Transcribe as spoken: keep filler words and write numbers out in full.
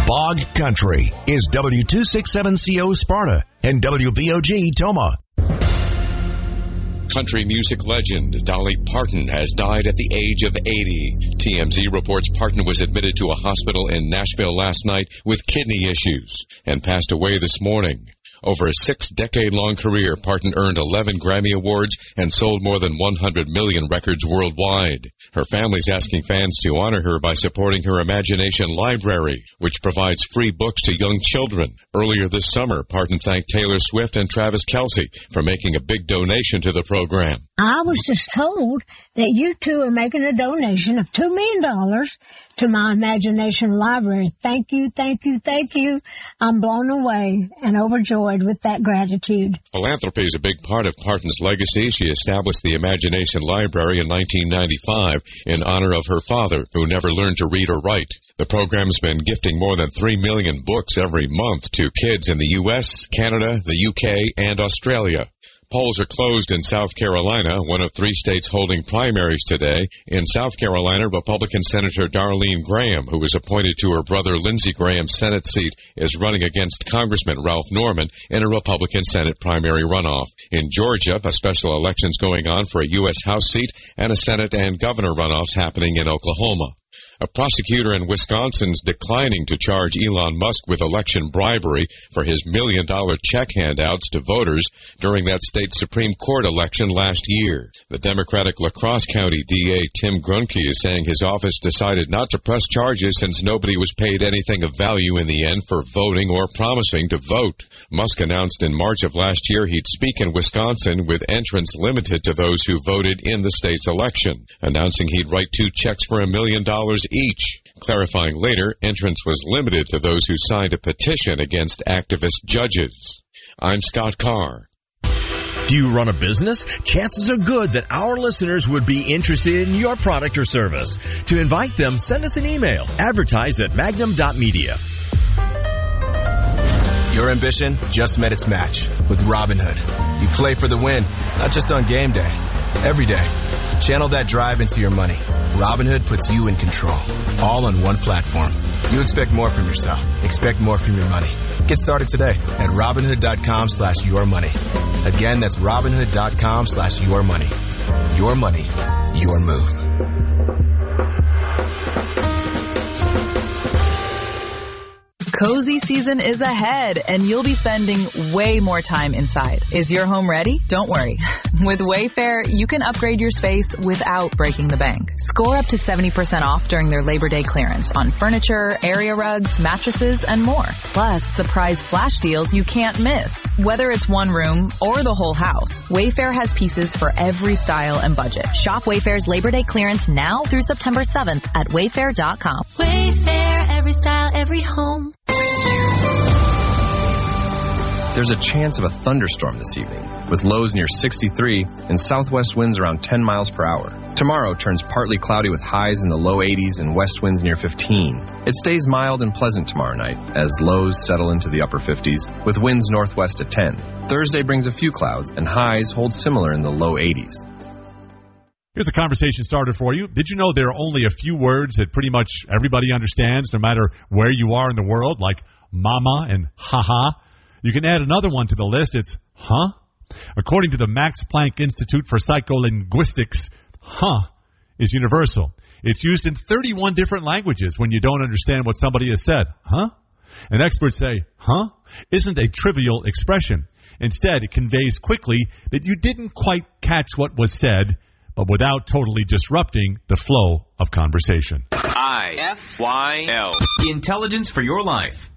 Bog Country is W two sixty-seven C O Sparta and W B O G Toma. Country music legend Dolly Parton has died at the age of eighty. T M Z reports Parton was admitted to a hospital in Nashville last night with kidney issues and passed away this morning. Over a six-decade-long career, Parton earned eleven Grammy Awards and sold more than one hundred million records worldwide. Her family's asking fans to honor her by supporting her Imagination Library, which provides free books to young children. Earlier this summer, Parton thanked Taylor Swift and Travis Kelce for making a big donation to the program. I was just told that you two are making a donation of two million dollars to my Imagination Library. Thank you, thank you, thank you. I'm blown away and overjoyed with that gratitude. Philanthropy is a big part of Parton's legacy. She established the Imagination Library in nineteen ninety-five in honor of her father, who never learned to read or write. The program's been gifting more than three million books every month to kids in the U S, Canada, the U K, and Australia. Polls are closed in South Carolina, one of three states holding primaries today. In South Carolina, Republican Senator Darlene Graham, who was appointed to her brother Lindsey Graham's Senate seat, is running against Congressman Ralph Norman in a Republican Senate primary runoff. In Georgia, a special election's going on for a U S House seat and a Senate and governor runoffs happening in Oklahoma. A prosecutor in Wisconsin's declining to charge Elon Musk with election bribery for his million-dollar check handouts to voters during that state's Supreme Court election last year. The Democratic La Crosse County D A Tim Grunke is saying his office decided not to press charges since nobody was paid anything of value in the end for voting or promising to vote. Musk announced in March of last year he'd speak in Wisconsin with entrance limited to those who voted in the state's election, announcing he'd write two checks for a million dollars each. Clarifying later, entrance was limited to those who signed a petition against activist judges. I'm Scott Carr. Do you run a business? Chances are good that our listeners would be interested in your product or service. To invite them, send us an email. Advertise at magnum dot media. Your ambition just met its match with Robinhood. You play for the win, not just on game day, every day. Channel that drive into your money. Robinhood puts you in control, all on one platform. You expect more from yourself. Expect more from your money. Get started today at Robinhood.com slash your money. Again, that's Robinhood.com slash your money. Your money, your move. Cozy season is ahead, and you'll be spending way more time inside. Is your home ready? Don't worry. With Wayfair, you can upgrade your space without breaking the bank. Score up to seventy percent off during their Labor Day clearance on furniture, area rugs, mattresses, and more. Plus, surprise flash deals you can't miss. Whether it's one room or the whole house, Wayfair has pieces for every style and budget. Shop Wayfair's Labor Day clearance now through September seventh at wayfair dot com. Wayfair, every style, every home. There's a chance of a thunderstorm this evening, with lows near sixty-three and southwest winds around ten miles per hour. Tomorrow turns partly cloudy with highs in the low eighties and west winds near fifteen. It stays mild and pleasant tomorrow night as lows settle into the upper fifties, with winds northwest at ten. Thursday brings a few clouds and highs hold similar in the low eighties. Here's a conversation starter for you. Did you know there are only a few words that pretty much everybody understands, no matter where you are in the world, like mama and haha? You can add another one to the list. It's huh? According to the Max Planck Institute for Psycholinguistics, huh is universal. It's used in thirty-one different languages when you don't understand what somebody has said. Huh? And experts say, huh, isn't a trivial expression. Instead, it conveys quickly that you didn't quite catch what was said, but without totally disrupting the flow of conversation. I F Y L. Intelligence for your life.